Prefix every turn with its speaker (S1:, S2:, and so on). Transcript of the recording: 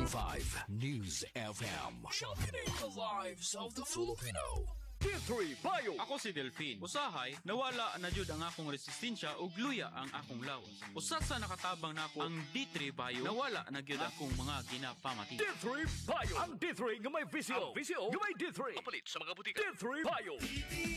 S1: 101.5 News FM. Championing the lives of the Filipino.
S2: D3 Bio.
S3: Ako si Delphine. Usahay, nawala na jud ang akong resistensya ug luya ang akong lawas. Usa sa nakatabang nako ang D3 Bio, nawala na gyud akong mga ginapamati.
S2: D3 Bio. Ang D3 nga may visyo. Ang visyo nga may D3.
S1: Kapalit sa mga butika.
S2: D3 Bio.